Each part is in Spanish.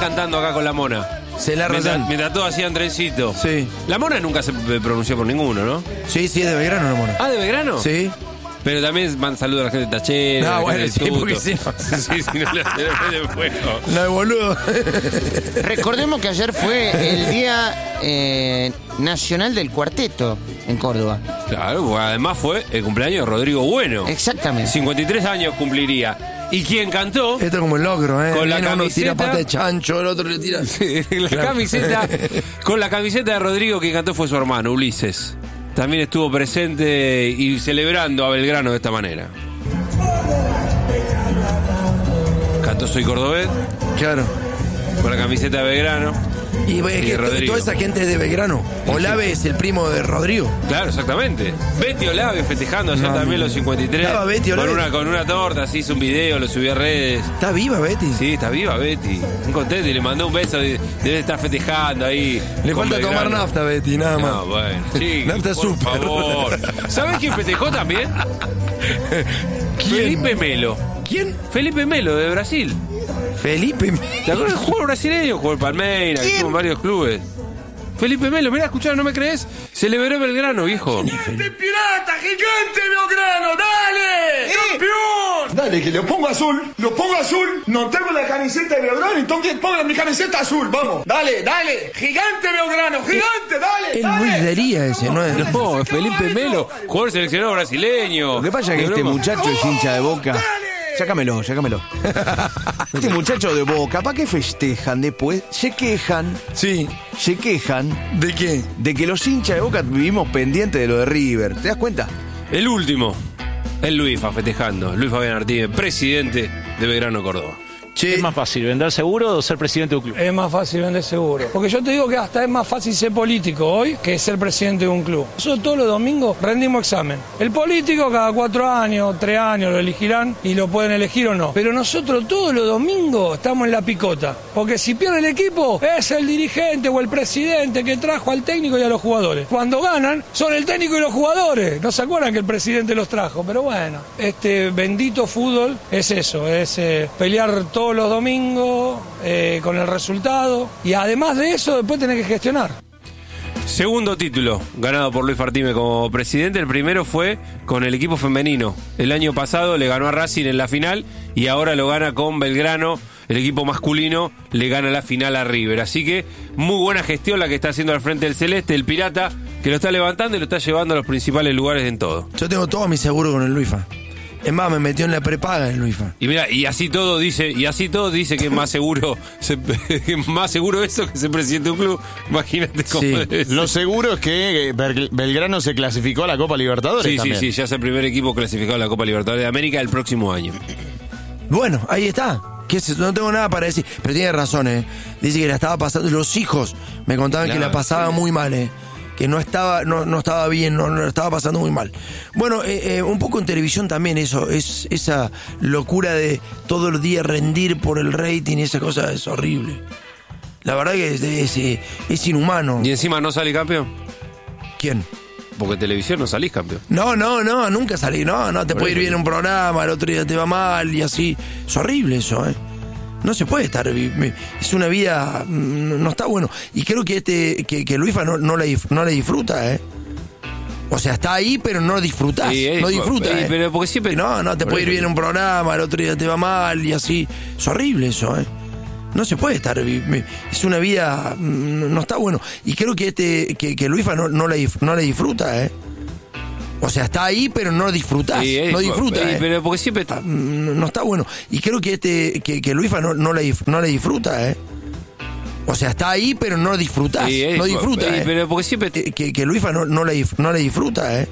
cantando acá con la Mona. Se la razón. Mientras todos hacían trencito. Sí. La Mona nunca se pronunció por ninguno, ¿no? Sí, es de Belgrano, la Mona. Ah, ¿de Belgrano? Sí. Pero también man saludos a la gente de Tachera. No, bueno, sí, porque sí. Sí, no le de fuego. No, boludo. Recordemos que ayer fue el Día Nacional del Cuarteto en Córdoba. Claro, porque además fue el cumpleaños de Rodrigo Bueno. Exactamente. 53 años cumpliría. ¿Y quién cantó? Esto es como el locro, ¿eh? Con la Uno camiseta. tira pata de chancho, el otro le tira. Camiseta. Con la camiseta de Rodrigo, quien cantó fue su hermano, Ulises. También estuvo presente y celebrando a Belgrano de esta manera. Cantó Soy Cordobés. Claro. Con la camiseta de Belgrano. Y que Rodrigo. toda esa gente es de Belgrano. Olave es el primo de Rodrigo. Claro, exactamente. Betty Olave festejando ayer también los 53. Estaba Betty Olave. Con una torta, así hizo un video, lo subió a redes. ¿Está viva Betty? Sí, está viva Betty. Muy contenta y le mandó un beso. Debe estar festejando ahí. Le con falta Belgrano. tomar nafta, Betty, nada más. No, bueno, sí, Nafta por súper. favor. ¿Sabés quién festejó también? Felipe Melo. ¿Quién? Felipe Melo, de Brasil. Felipe. ¿Te acuerdas del jugador brasileño? Jugó en Palmeiras, que estuvo en varios clubes. Felipe Melo, mirá, escuchá, ¿no me crees? Celebró Belgrano, viejo. ¡Gigante pirata, gigante Belgrano! ¡Dale! ¡Campeón! Dale, que lo pongo azul. No tengo la camiseta de Belgrano, entonces pongo mi camiseta azul. Vamos, dale. ¡Gigante Belgrano! ¡Gigante! ¡Dale! El Luis Dería ese, ¿no es? No, Felipe Melo, jugador seleccionado brasileño. Lo que pasa es que este muchacho es hincha de Boca. Sácamelo. Este muchacho de Boca, ¿para qué festejan después? Se quejan. Sí. Se quejan. ¿De qué? De que los hinchas de Boca vivimos pendientes de lo de River. ¿Te das cuenta? El último, el Luisfa festejando. Luis Fabián Artigue, presidente de Belgrano, Córdoba. Che, ¿Es más fácil vender seguro o ser presidente de un club? Es más fácil vender seguro. Porque yo te digo que hasta es más fácil ser político hoy que ser presidente de un club. Nosotros todos los domingos rendimos examen. El político cada 4 años, 3 años lo elegirán y lo pueden elegir o no. Pero nosotros todos los domingos estamos en la picota. Porque si pierde el equipo es el dirigente o el presidente que trajo al técnico y a los jugadores. Cuando ganan son el técnico y los jugadores. No se acuerdan que el presidente los trajo. Pero bueno, este bendito fútbol es eso. Es pelear todos los domingos con el resultado y además de eso después tenés que gestionar. Segundo título ganado por Luis Fartime como presidente. El primero fue con el equipo femenino. El año pasado le ganó a Racing en la final y ahora lo gana con Belgrano. El equipo masculino le gana la final a River. Así que muy buena gestión la que está haciendo al frente del Celeste, el Pirata, que lo está levantando y lo está llevando a los principales lugares en todo. yo tengo todo mi seguro con el Luisfa. Es más, me metió en la prepaga el Luisfa. Y mira, y así todo dice que es más seguro, más seguro eso que ser presidente de un club. Imagínate cómo Sí. debe ser. Lo seguro es que Belgrano se clasificó a la Copa Libertadores Sí, también. sí, ya es el primer equipo clasificado a la Copa Libertadores de América el próximo año. Bueno, ahí está. No tengo nada para decir. Pero tiene razón, ¿eh? Dice que la estaba pasando. Los hijos me contaban que Claro, la pasaba sí. muy mal, ¿eh? Que no estaba bien, no la estaba pasando muy mal. Bueno, un poco en televisión también eso, es esa locura de todo el día rendir por el rating, esa cosa es horrible. La verdad que es inhumano. Y encima no salís campeón, ¿Quién? porque en televisión no salís campeón. No, nunca salí, no, te puede ir bien un programa, el otro día te va mal y así. Es horrible eso, ¿eh? No se puede estar, es una vida, no está bueno. Y creo que que Luisfa no la disfruta, ¿eh? O sea, está ahí, pero no disfrutás, no disfruta. Pero porque siempre... No, te puede ir bien un programa, el otro día te va mal y así. Es horrible eso, ¿eh? No se puede estar, es una vida, no está bueno. Y creo que que Luisfa no la disfruta, ¿eh? O sea, está ahí, pero no disfrutás, no disfruta. Pero porque siempre está... No está bueno. Y creo que que Luisfa no la disfruta, ¿eh? O sea, está ahí, pero no disfrutás, no disfruta. Pero porque siempre... Que Luisfa no la disfruta, ¿eh?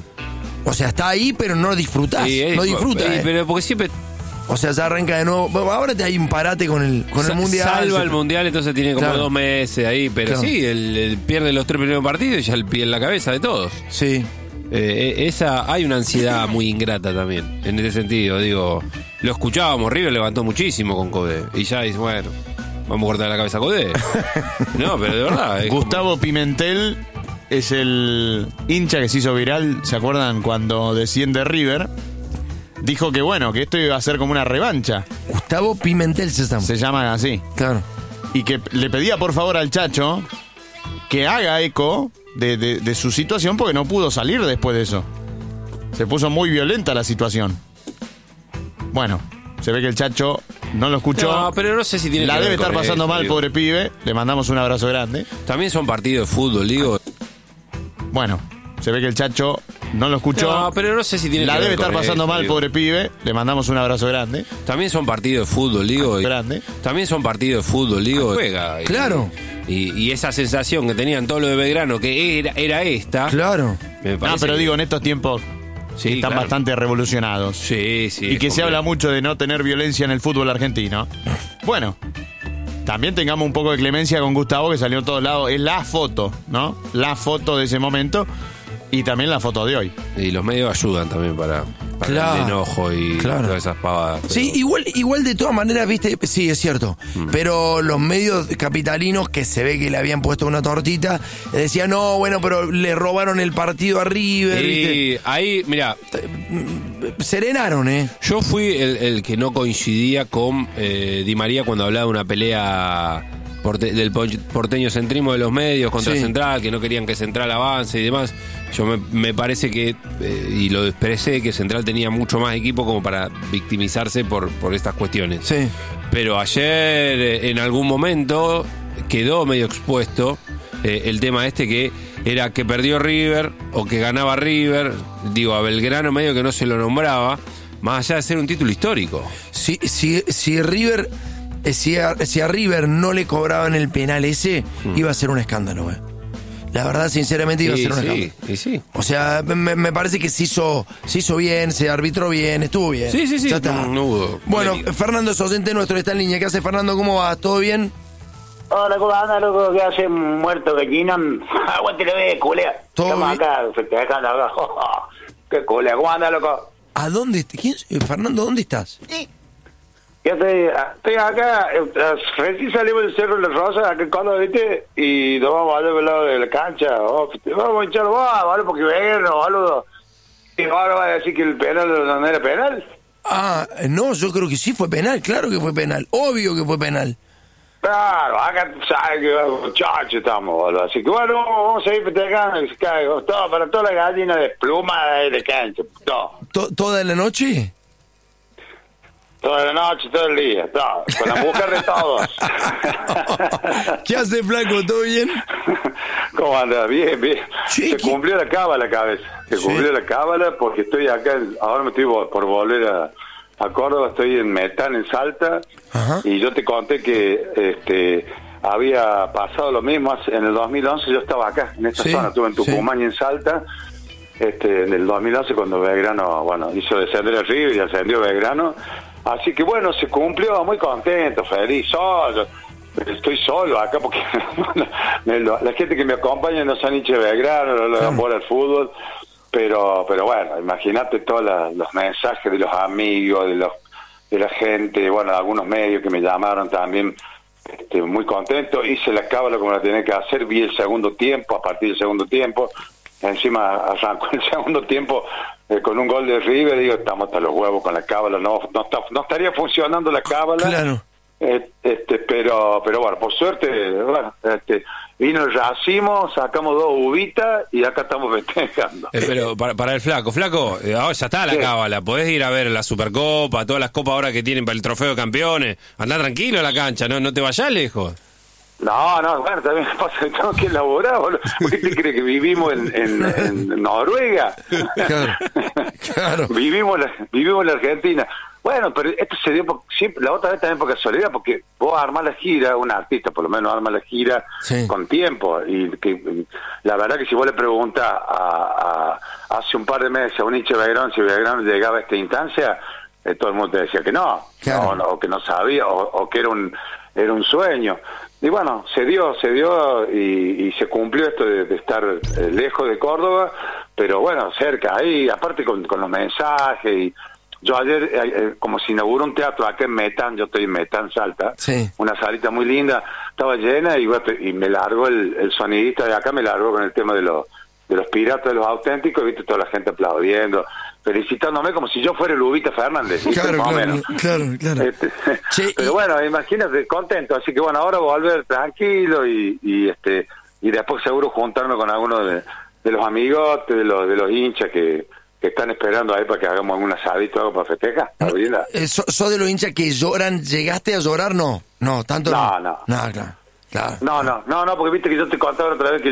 O sea, está ahí, pero no disfrutás, no disfruta. Pero porque siempre... O sea, ya arranca de nuevo. Bueno, ahora hay un parate con el Mundial. Salva el Mundial, entonces tiene como Claro. 2 meses ahí. Pero Claro. sí, él pierde los 3 primeros partidos y ya el pie en la cabeza de todos. Sí. Hay una ansiedad muy ingrata también, en ese sentido, digo, lo escuchábamos, River levantó muchísimo con Codé, y ya dice, bueno, vamos a cortar la cabeza a Codé. No, pero de verdad. Gustavo Pimentel es el hincha que se hizo viral, ¿se acuerdan? Cuando desciende River. Dijo que bueno, que esto iba a ser como una revancha. Gustavo Pimentel se llama. Se llama así. Claro. y que le pedía por favor al Chacho que haga eco de su situación porque no pudo salir después de eso. Se puso muy violenta la situación. Bueno, se ve que el Chacho no lo escuchó. No, pero no sé si tiene la que ver debe estar con pasando esto, mal, digo. pobre pibe. Le mandamos un abrazo grande. También son partidos de fútbol, digo. Bueno, se ve que el Chacho no lo escuchó. No, pero no sé si tiene la que ver debe estar con pasando esto, mal, digo. pobre pibe. Le mandamos un abrazo grande. También son partidos de fútbol, digo. Grande. También son partidos de fútbol, digo. Juega. Claro. Y esa sensación que tenían todos los de Belgrano, que era esta. Claro. Me parece pero que- digo, en estos tiempos Sí, están claro. bastante revolucionados. Sí, sí. Y que es se habla completo. mucho de no tener violencia en el fútbol argentino. Bueno, también tengamos un poco de clemencia con Gustavo, que salió en todos lados. Es la foto, ¿no? La foto de ese momento y también la foto de hoy. Y los medios ayudan también para Claro, el enojo y claro. todas esas pavadas. pero- Sí, igual de todas maneras, viste, sí, es cierto. Pero los medios capitalinos, que se ve que le habían puesto una tortita, decían, no, bueno, pero le robaron el partido a River, viste. Y ahí, mira, Serenaron, yo fui el que no coincidía con Di María cuando hablaba de una pelea del porteño centrismo de los medios contra Sí. Central, que no querían que Central avance y demás. Yo me parece que, y lo expresé, que Central tenía mucho más equipo como para victimizarse por estas cuestiones. Sí. Pero ayer, en algún momento, quedó medio expuesto el tema este que era que perdió River o que ganaba River. Digo, a Belgrano medio que no se lo nombraba, más allá de ser un título histórico. Si River, si a River no le cobraban el penal ese, iba a ser un escándalo, La verdad, sinceramente, iba a ser un escándalo. Sí. O sea, me parece que se hizo bien, se arbitró bien, estuvo bien. Sí. Ya está. No hubo Bueno, polémica. Fernando Sosente nuestro está en línea. ¿Qué hace, Fernando? ¿Cómo va? ¿Todo bien? Hola, ¿cómo anda, loco? ¿Qué hace muerto gallina? Aguante la vez, culea. Todo Estamos bien. acá festejando acá. Qué culea, ¿cómo anda, loco? ¿A dónde? Fernando, ¿dónde estás? Yo estoy acá, recién salimos del Cerro de las Rosas, acá en Córdoba, ¿viste? Y nos vamos a dar al lado de la cancha. Vamos a hincharlo, ¿vale? Porque vengan, boludo. Y ahora va a decir que el penal no era penal. No, yo creo que sí fue penal, claro que fue penal, obvio que fue penal. Claro, acá sabes que muchachos estamos, boludo. Así que bueno, vamos a ir festejando, todo para toda la gallina de pluma de cancha, todo. ¿Toda la noche? Toda la noche, todo el día, todo. Con la mujer de todos. ¿Qué hace, flaco? ¿Todo bien? ¿Cómo anda? Bien, bien. Sí, Se cumplió la cábala, cabeza. Se cumplió la cábala porque estoy acá, ahora me estoy por volver a Córdoba, estoy en Metán, en Salta. Ajá. Y yo te conté que había pasado lo mismo en el 2011, yo estaba acá, en esta Sí, zona, estuve en Tucumán y en Salta. En el 2011 cuando Belgrano, hizo descender el River y ascendió Belgrano. Así que bueno, se cumplió, muy contento, feliz, solo. Estoy solo acá porque la gente que me acompaña no son hinchas de Belgrano, no le dan bola al fútbol. Pero bueno, imagínate todos los mensajes de los amigos, de la gente, algunos medios que me llamaron también, muy contento. Hice la cábala como la tenía que hacer, vi el segundo tiempo, a partir del segundo tiempo. Encima arrancó el segundo tiempo con un gol de River. Digo, estamos hasta los huevos con la cábala, no estaría funcionando la cábala. Claro. Pero bueno, por suerte, vino el racimo, sacamos 2 uvitas y acá estamos festejando. Pero para el flaco, ahora ya está la Sí. cábala, podés ir a ver la Supercopa, todas las copas ahora que tienen para el trofeo de campeones, andá tranquilo a la cancha, no te vayas lejos. No, bueno, también pasa que tengo que elaborar, boludo. ¿Por qué te crees que vivimos en Noruega? Claro. Vivimos en la Argentina. Bueno, pero esto se dio siempre, la otra vez también por casualidad, porque vos armás la gira, un artista por lo menos arma la gira con tiempo, y que la verdad que si vos le preguntás hace un par de meses a un hincha de Belgrano si Belgrano llegaba a esta instancia, todo el mundo te decía que no, o que no sabía, o que era un sueño. Y bueno, se dio y se cumplió esto de estar lejos de Córdoba, pero bueno, cerca, ahí, aparte con los mensajes. Y yo ayer, como se inauguró un teatro acá en Metán, yo estoy en Metán, Salta, una salita muy linda, estaba llena y me largó el sonidista de acá, me largó con el tema de los piratas, de los auténticos, viste toda la gente aplaudiendo, felicitándome como si yo fuera el Ubita Fernández, ¿viste? Claro, Más o menos. claro. Che, pero bueno, imagínate, contento, así que bueno, ahora volver tranquilo y después seguro juntarme con algunos de los amigos, de los hinchas que están esperando ahí para que hagamos algún asadito, algo para festejar. ¿Sos de los hinchas que lloran? ¿Llegaste a llorar? No, tanto no. Claro. No, porque viste que yo te contaba otra vez que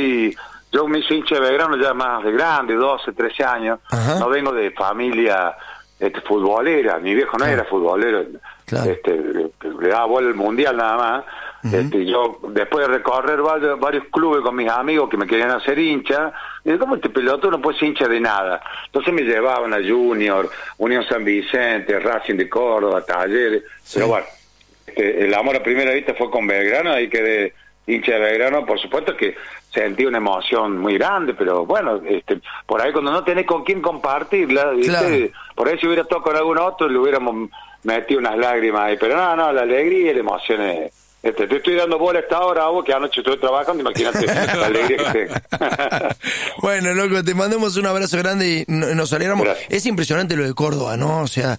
yo me hice hincha de Belgrano ya más de grande, 12, 13 años. Ajá. No vengo de familia futbolera, mi viejo no era futbolero, claro. Le daba bola al mundial nada más. Yo después de recorrer varios clubes con mis amigos que me querían hacer hincha, dije, ¿cómo este pelotudo no puede ser hincha de nada? Entonces me llevaban a Junior, Unión San Vicente, Racing de Córdoba, Talleres, sí. Pero bueno, el amor a primera vista fue con Belgrano, ahí quedé hincha de Belgrano. Por supuesto que sentí una emoción muy grande, pero bueno, por ahí cuando no tenés con quién compartirla, claro. Por ahí si hubiera estado con algún otro le hubiéramos metido unas lágrimas ahí, pero no, la alegría y la emoción es... te estoy dando bola a esta hora, vos, que anoche estuve trabajando, imagínate la alegría que tengo. Bueno, loco, te mandamos un abrazo grande y nos alegramos. Gracias. Es impresionante lo de Córdoba, ¿no? O sea,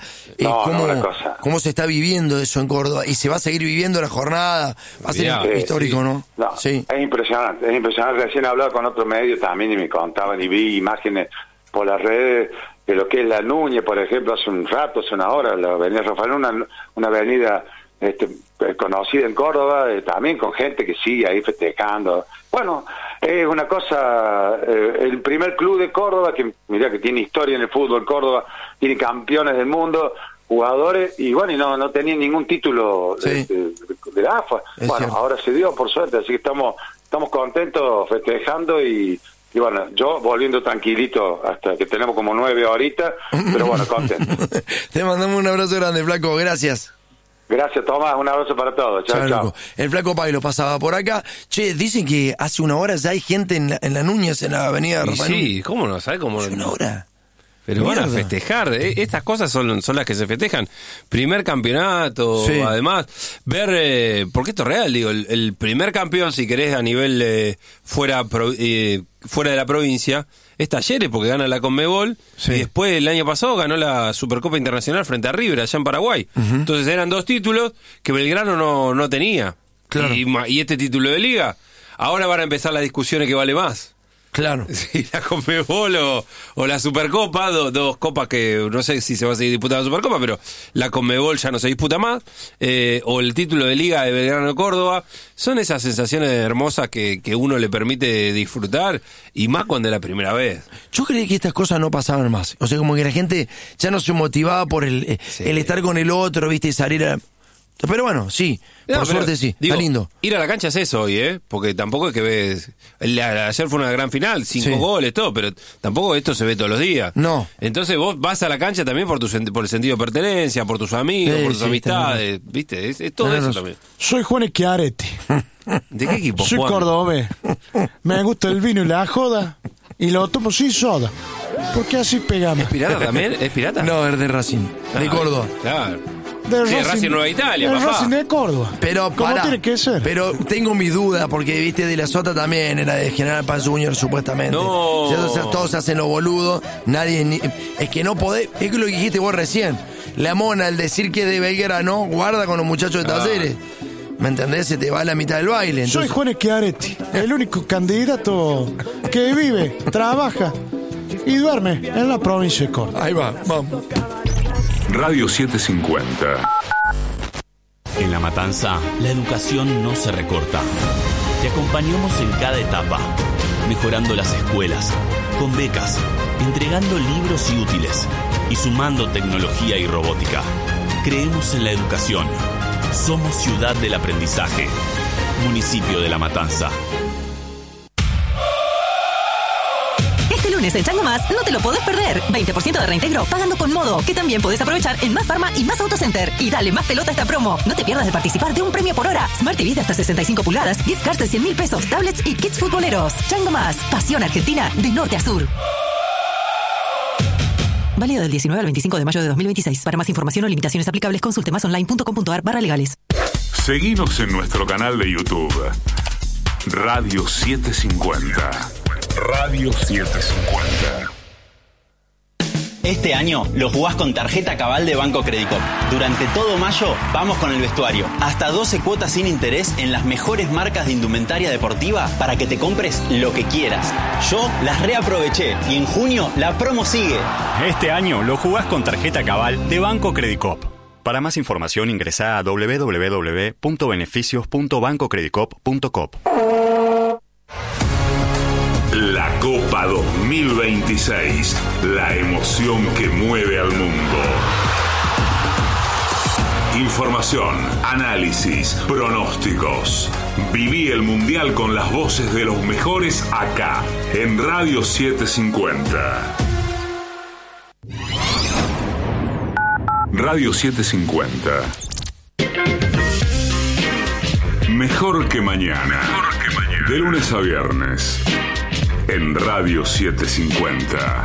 cómo se está viviendo eso en Córdoba, y se va a seguir viviendo la jornada, va a ser histórico, sí. ¿No? Sí. Es impresionante. Recién hablaba con otro medio también y me contaban y vi imágenes por las redes de lo que es la Núñez, por ejemplo, hace una hora, la avenida Rafael, una avenida... conocida en Córdoba, también con gente que sigue ahí festejando. Bueno, es una cosa, el primer club de Córdoba, que mira que tiene historia en el fútbol, Córdoba tiene campeones del mundo, jugadores, y bueno, y no tenía ningún título de la AFA. Bueno, cierto. Ahora se dio, por suerte, así que estamos contentos festejando y bueno, yo volviendo tranquilito hasta que tenemos como 9 horitas, pero bueno, contento. Te mandamos un abrazo grande, Flaco, gracias. Gracias, Tomás, un abrazo para todos. Chao. El Flaco Pailo pasaba por acá. Che, dicen que hace una hora ya hay gente en la Núñez, en la avenida Rafael. Sí, ¿cómo no? ¿Sabes cómo? Hace una hora. Pero van a festejar, estas cosas son las que se festejan. Primer campeonato, sí. Además, ver, porque esto es real, digo, el primer campeón, si querés, a nivel fuera de la provincia, es Talleres, porque gana la Conmebol, sí. Y después el año pasado ganó la Supercopa Internacional frente a River, allá en Paraguay. Uh-huh. Entonces eran 2 títulos que Belgrano no tenía. Claro. Y este título de Liga, ahora van a empezar las discusiones que vale más. Claro. Sí, la Conmebol o la Supercopa, dos copas que no sé si se va a seguir disputando la Supercopa, pero la Conmebol ya no se disputa más, o el título de Liga de Belgrano Córdoba, son esas sensaciones hermosas que uno le permite disfrutar, y más cuando es la primera vez. Yo creí que estas cosas no pasaban más, o sea, como que la gente ya no se motivaba por el estar con el otro, viste, y salir a... Pero bueno, sí, por suerte sí, digo, está lindo. Ir a la cancha es eso hoy, porque tampoco es que ves... Ayer fue una gran final, 5 goles, todo, pero tampoco esto se ve todos los días. No. Entonces vos vas a la cancha también por el sentido de pertenencia, por tus amigos, por tus amistades, ¿viste? Es todo eso también. Soy Juan Schiaretti. ¿De qué equipo, Soy Juan? cordobés. Me gusta el vino y la joda, y lo tomo sin soda. Porque así pegamos. ¿Es pirata también? ¿Es pirata? No, es de Racing, de Córdoba. Claro. Sí, Racing Nueva Italia, papá. Racing de Córdoba. Pero ¿cómo tiene que ser? Pero tengo mi duda, porque viste, de la Sota también era de General Paz Junior, supuestamente. No. Entonces, todos se hacen los boludos. Es que no podés. Es que lo que dijiste vos recién. La mona, al decir que es de Belgrano, guarda con los muchachos de Talleres. ¿Me entendés? Se te va a la mitad del baile. Entonces... Soy Juan Schiaretti, el único candidato que vive, trabaja y duerme en la provincia de Córdoba. Ahí va, vamos. Radio 750. En La Matanza, la educación no se recorta. Te acompañamos en cada etapa, mejorando las escuelas, con becas, entregando libros y útiles, y sumando tecnología y robótica. Creemos en la educación. Somos ciudad del aprendizaje. Municipio de La Matanza. En Chango Más no te lo podés perder. 20% de reintegro pagando con Modo, que también podés aprovechar en Más Farma y Más Autocenter. Y dale más pelota a esta promo. No te pierdas de participar de un premio por hora. Smart TV de hasta 65 pulgadas, gift cards de 100.000 pesos, tablets y kits futboleros. Chango Más, pasión argentina de norte a sur. Válido del 19 al 25 de mayo de 2026. Para más información o limitaciones aplicables, consulte másonline.com.ar/legales. Seguinos en nuestro canal de YouTube. Radio 750. Radio 750. Este año lo jugás con tarjeta Cabal de Banco Credicop. Durante todo mayo vamos con el vestuario. Hasta 12 cuotas sin interés en las mejores marcas de indumentaria deportiva para que te compres lo que quieras. Yo las reaproveché y en junio la promo sigue. Este año lo jugás con tarjeta Cabal de Banco Credicop. Para más información ingresá a www.beneficios.bancocredicop.com. La Copa 2026, la emoción que mueve al mundo. Información, análisis, pronósticos. Viví el Mundial con las voces de los mejores acá, en Radio 750. Radio 750. Mejor que mañana. De lunes a viernes. En Radio 750.